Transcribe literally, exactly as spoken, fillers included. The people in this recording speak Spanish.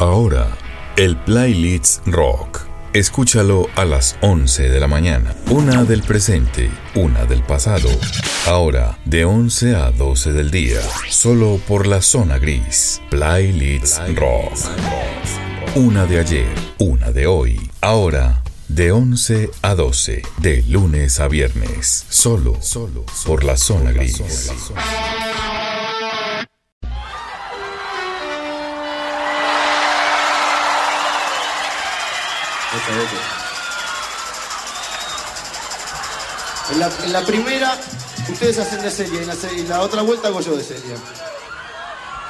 Ahora, el Playlist Rock. Escúchalo a las once de la mañana. Una del presente, una del pasado. Ahora, de once a doce del día. Solo por la zona gris. Playlist Rock. Una de ayer, una de hoy. Ahora, de once a doce. De lunes a viernes. Solo, solo por la zona gris. En la, en la primera, ustedes hacen de serie, en la, en la otra vuelta hago yo de serie.